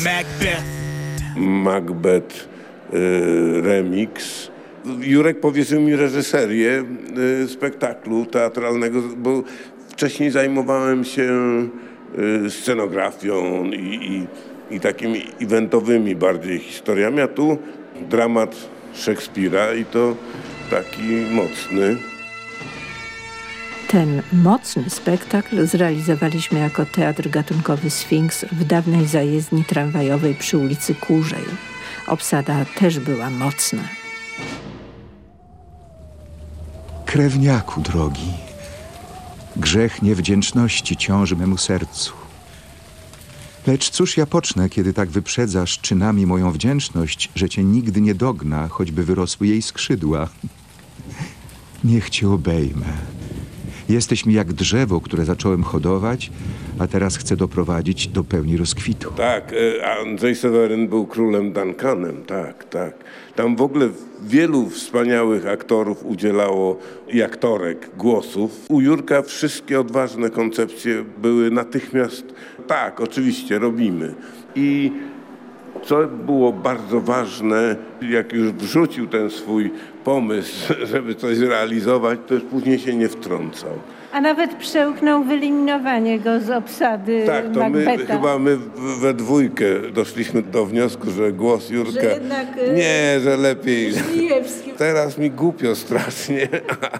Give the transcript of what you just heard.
Macbeth remix. Jurek powierzył mi reżyserię spektaklu teatralnego, bo wcześniej zajmowałem się scenografią i takimi eventowymi bardziej historiami, a tu dramat Szekspira i to taki mocny. Ten mocny spektakl zrealizowaliśmy jako Teatr Gatunkowy Sfinks w dawnej zajezdni tramwajowej przy ulicy Kurzej. Obsada też była mocna. Krewniaku drogi, grzech niewdzięczności ciąży memu sercu. Lecz cóż ja pocznę, kiedy tak wyprzedzasz czynami moją wdzięczność, że cię nigdy nie dogna, choćby wyrosły jej skrzydła. Niech cię obejmę. Jesteś mi jak drzewo, które zacząłem hodować, a teraz chcę doprowadzić do pełni rozkwitu. Tak, Andrzej Seweryn był królem Duncanem, tak. Tam w ogóle wielu wspaniałych aktorów udzielało i aktorek głosów. U Jurka wszystkie odważne koncepcje były natychmiast, tak, oczywiście, robimy. I co było bardzo ważne, jak już wrzucił ten swój pomysł, żeby coś zrealizować, to już później się nie wtrącał. A nawet przełknął wyeliminowanie go z obsady Tak, to Macbeta. my we dwójkę doszliśmy do wniosku, że głos Jurka... Że jednak... Nie, że lepiej... Żmijewski. Teraz mi głupio strasznie,